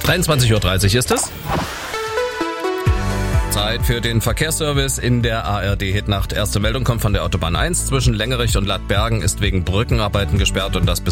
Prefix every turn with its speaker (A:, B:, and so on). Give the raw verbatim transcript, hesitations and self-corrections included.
A: dreiundzwanzig Uhr dreißig ist es. Zeit für den Verkehrsservice in der A R D-Hitnacht. Erste Meldung kommt von der Autobahn eins. Zwischen Längerich und Lattbergen ist wegen Brückenarbeiten gesperrt und das bis